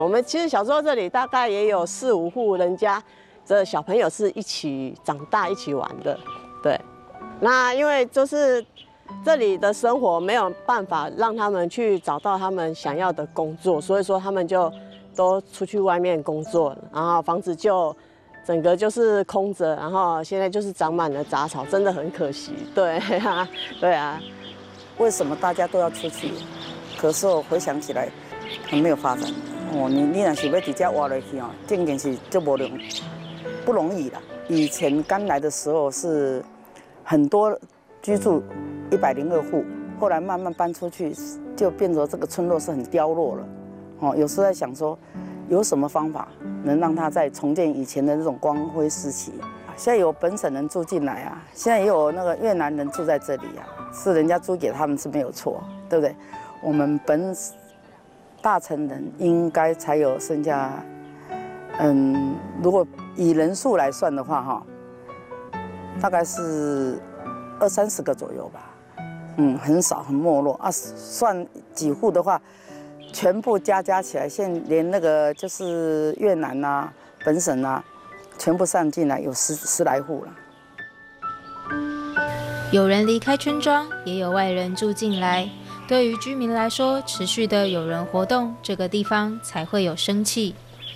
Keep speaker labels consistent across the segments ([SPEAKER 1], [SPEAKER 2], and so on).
[SPEAKER 1] 我们其实小时候这里大概也有4、5户人家，这小朋友是一起长大、一起玩的。对，那因为就是这里的生活没有办法让他们去找到他们想要的工作，所以说他们就都出去外面工作，然后房子就整个就是空着，然后现在就是长满了杂草，真的很可惜。对啊，对啊。
[SPEAKER 2] 为什么大家都要出去？可是我回想起来，很没有发展。哦，你若想要直接挖下去哦，正经是就不容易啦。以前刚来的时候是很多居住102户，后来慢慢搬出去，就变成这个村落是很凋落了。哦，有时候在想说，有什么方法能让它再重建以前的那种光辉时期？现在有本省人住进来啊，现在也有那个越南人住在这里啊，是人家租给他们是没有错，对不对？我们大城人应该才有剩下，如果以人数来算的话，哈，大概是20、30个左右吧，很少，很没落啊。算几户的话，全部加起来，现在连那个就是越南啊、本省啊，全部上进来有十来户了。
[SPEAKER 3] 有人离开村庄，也有外人住进来。对于居民来说，持续的有人活动，这个地方才会有生气。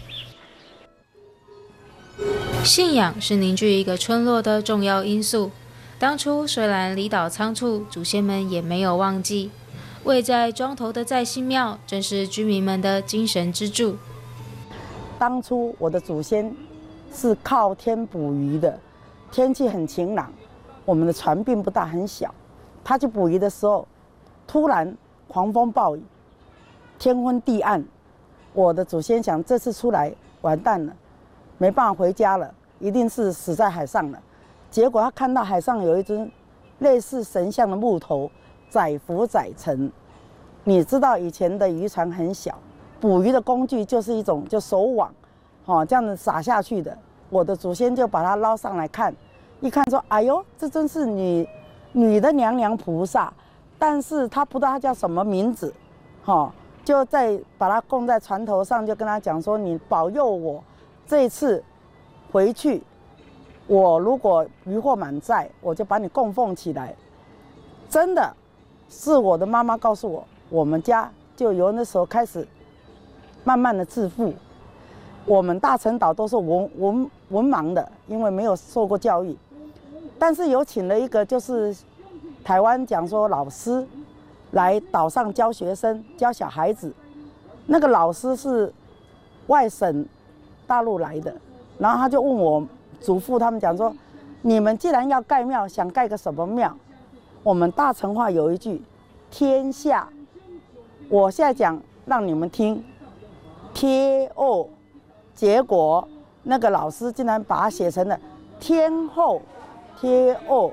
[SPEAKER 3] 信仰是凝聚一个村落的重要因素。当初虽然离岛仓促，祖先们也没有忘记。位在庄头的在兴庙，正是居民们的精神支柱。
[SPEAKER 2] 当初我的祖先是靠天捕鱼的，天气很晴朗，我们的船并不大，很小。他去捕鱼的时候，突然狂风暴雨，天昏地暗。我的祖先想，这次出来完蛋了，没办法回家了，一定是死在海上了。结果他看到海上有一尊类似神像的木头，载浮载沉。你知道以前的渔船很小，捕鱼的工具就是一种就手网，这样子撒下去的。我的祖先就把它捞上来看，一看说：“哎呦，这真是女的娘娘菩萨。”但是他不知道他叫什么名字，就在把他供在船头上，就跟他讲说：“你保佑我，这一次回去，我如果渔获满载，我就把你供奉起来。”真的，是我的妈妈告诉我，我们家就由那时候开始，慢慢的致富。我们大陈岛都是文盲的，因为没有受过教育，但是有请了一个就是台湾讲说老师来岛上教学生、教小孩子。那个老师是外省大陆来的，然后他就问我祖父他们讲说：“你们既然要盖庙，想盖个什么庙？”我们大陈话有一句“天下”，我现在讲让你们听“贴哦”，结果那个老师竟然把它写成了“天后贴哦”，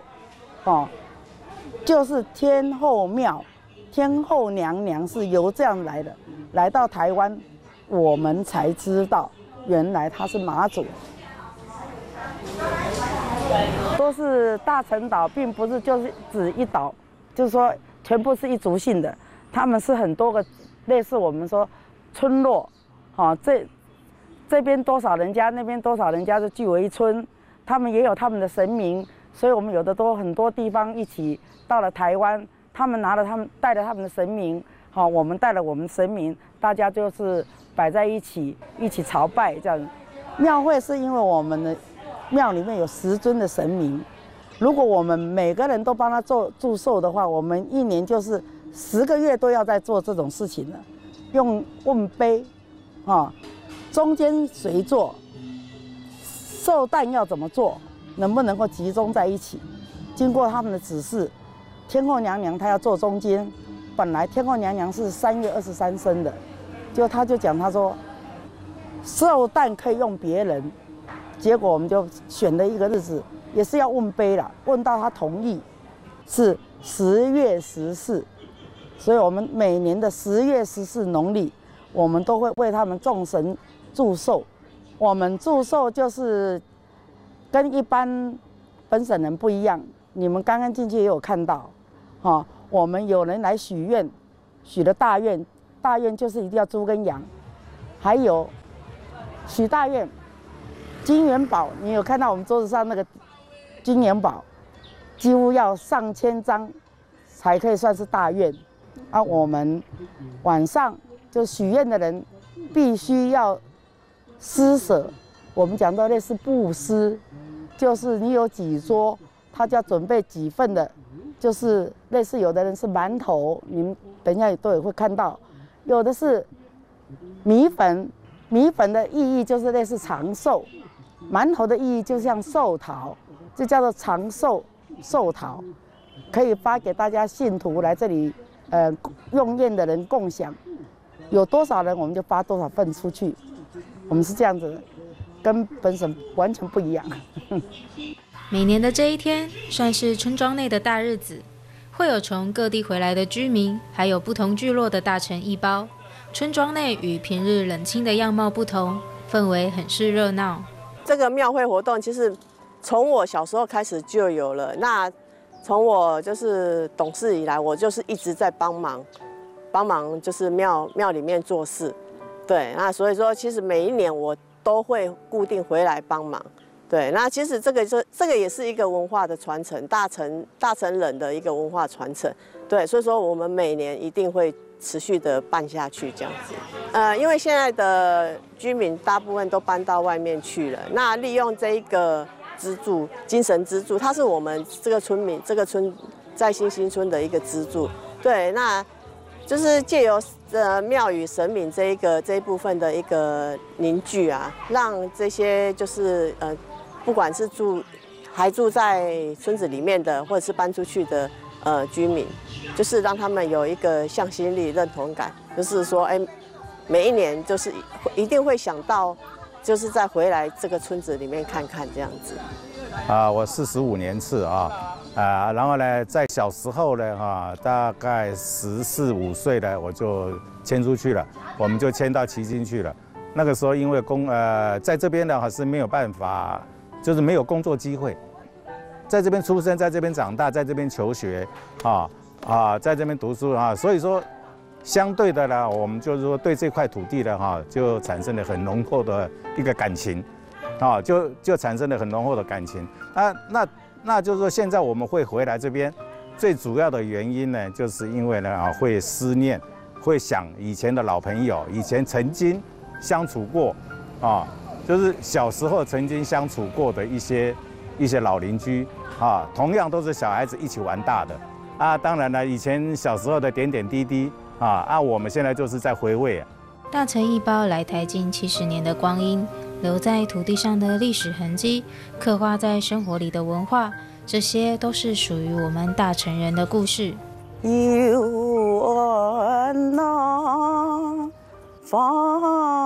[SPEAKER 2] 就是天后庙，天后娘娘是由这样来的。来到台湾，我们才知道原来她是妈祖。都是大陈岛，并不是就是指一岛，就是说全部是一族性的，他们是很多个类似我们说村落，这边多少人家，那边多少人家就聚为一村，他们也有他们的神明，所以我们有的都很多地方一起到了台湾，他们带了他们的神明，我们带了我们神明，大家就是摆在一起，一起朝拜这样。庙会是因为我们的庙里面有10尊的神明，如果我们每个人都帮他做祝寿的话，我们一年就是10个月都要在做这种事情了。用问碑，中间谁做，寿诞要怎么做，能不能够集中在一起？经过他们的指示，天后娘娘她要坐中间。本来天后娘娘是3月23生的，他就讲他说，寿诞可以用别人。结果我们就选了一个日子，也是要问碑了，问到他同意，是10月14，所以我们每年的10月14农历，我们都会为他们众神祝寿。我们祝寿就是跟一般本省人不一样，你们刚刚进去也有看到，我们有人来许愿，许了大愿，大愿就是一定要猪跟羊， 还有许大愿、金元宝，你有看到我们桌子上那个金元宝，几乎要上千张才可以算是大愿。啊，我们晚上就许愿的人必须要施舍，我们讲到类似布施，就是你有几桌，他就要准备几份的，就是类似有的人是馒头，你们等一下都也会看到，有的是米粉，米粉的意义就是类似长寿，馒头的意义就像寿桃，就叫做长寿寿桃，可以发给大家信徒来这里用宴的人共享，有多少人我们就发多少份出去，我们是这样子的，跟本省完全不一样。
[SPEAKER 3] 每年的这一天算是村庄内的大日子，会有从各地回来的居民，还有不同聚落的大城义胞。村庄内与平日冷清的样貌不同，氛围很是热闹。
[SPEAKER 1] 这个庙会活动其实从我小时候开始就有了，那从我就是懂事以来，我就是一直在帮忙就是庙里面做事，对，那所以说其实每一年我都会固定回来帮忙，对，那其实这个也是一个文化的传承，大城人的一个文化传承，对，所以说我们每年一定会持续的办下去这样子。因为现在的居民大部分都搬到外面去了，那利用这一个支柱，精神支柱，它是我们这个村在新兴村的一个支柱。对，那就是借由庙宇神明这一部分的一个凝聚啊，让这些就是不管是还住在村子里面的，或者是搬出去的居民，就是让他们有一个向心力、认同感，就是说，每一年就是一定会想到。就是再回来这个村子里面看看这样子。
[SPEAKER 4] 我45年次然后呢，在小时候呢大概14、15岁呢，我就迁出去了，我们就迁到旗津去了。那个时候因为在这边呢是没有办法，就是没有工作机会，在这边出生，在这边长大，在这边求学在这边读书所以说。相对的呢，我们就是说对这块土地呢就产生了很浓厚的一个感情，就产生了很浓厚的感情。那就是说现在我们会回来这边，最主要的原因呢，就是因为呢会思念，会想以前的老朋友，以前曾经相处过就是小时候曾经相处过的一些老邻居同样都是小孩子一起玩大的当然了，以前小时候的点点滴滴。我们现在就是在回味
[SPEAKER 3] 大城义胞来台近70年的光阴，留在土地上的历史痕迹，刻画在生活里的文化，这些都是属于我们大城人的故事。
[SPEAKER 2] 有恩呐，发